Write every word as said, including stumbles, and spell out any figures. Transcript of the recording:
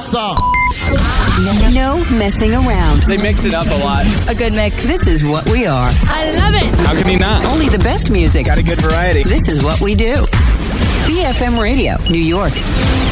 ça. No messing around. They mix it up a lot. A good mix. This is what we are. I love it. How can you not? Only the best music. Got a good variety. This is what we do. B F M Radio, New York.